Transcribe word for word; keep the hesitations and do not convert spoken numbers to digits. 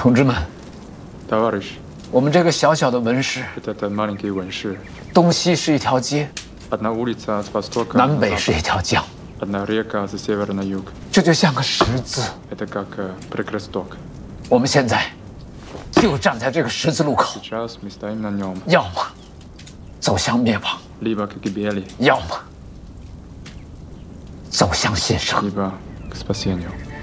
同志们， Товарищ, 我们这个小小的文市， вот это маленький Вэньши. 东西是一条街， Одна улица с востока 南 на 北是 запад, 一条江， одна река с севера на юг. 这就像个十字。 Это как э, прикресток. 我们现在就站在这个十字路口， Сейчас мы стоим на нем. 要么走向灭亡， Либо к гибели, 要么走向新生。 либо к спасению.